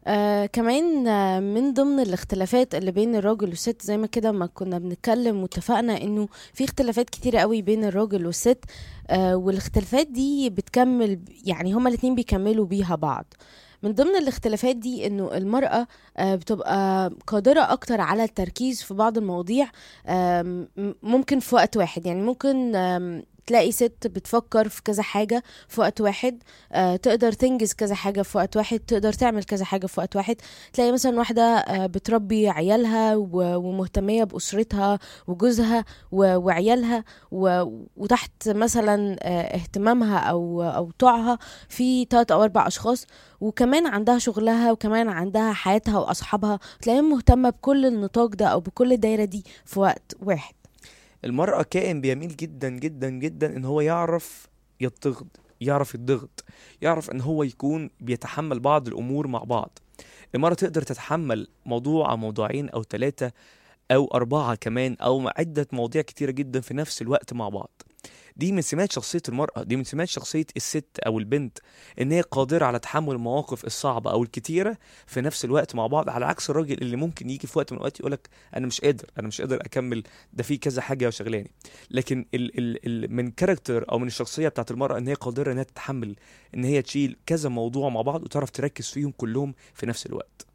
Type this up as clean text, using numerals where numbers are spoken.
كمان من ضمن الاختلافات اللي بين الراجل والست، زي ما كده ما كنا بنتكلم واتفقنا انه في اختلافات كتيرة قوي بين الراجل والست. والاختلافات دي بتكمل، يعني هما الاتنين بيكملوا بيها بعض. من ضمن الاختلافات دي انه المرأة بتبقى قادرة اكتر على التركيز في بعض المواضيع. ممكن في وقت واحد، يعني ممكن تلاقي ست بتفكر في كذا حاجة في وقت واحد. تقدر تنجز كذا حاجة في وقت واحد، تقدر تعمل كذا حاجة في وقت واحد. تلاقي مثلا واحدة بتربي عيالها ومهتمية بأسرتها وجوزها وعيالها، وتحت مثلا اهتمامها أو طوعها في 3 أو 4 أشخاص. وكمان عندها شغلها، وكمان عندها حياتها وأصحابها. تلاقيها مهتمة بكل النطاق ده أو بكل الدايرة دي في وقت واحد. المرأة كائن بيميل جدا جدا جدا ان هو يعرف يضغط، يعرف يضغط، يعرف ان هو يكون بيتحمل بعض الامور مع بعض. المرأة تقدر تتحمل موضوع او موضوعين او 3 او 4 كمان او عدة مواضيع كتيرة جدا في نفس الوقت مع بعض. دي من سمات شخصية المرأة، دي من سمات شخصية الست أو البنت، إن هي قادرة على تحمل المواقف الصعبة أو الكتيرة في نفس الوقت مع بعض، على عكس الراجل اللي ممكن يجي في وقت من الأوقات يقولك أنا مش قادر، أنا مش قادر أكمل، ده في كذا حاجة شغلاني. لكن من كاركتر أو من الشخصية بتاعت المرأة إن هي قادرة إنها تتحمل، إن هي تشيل كذا موضوع مع بعض وتعرف تركز فيهم كلهم في نفس الوقت.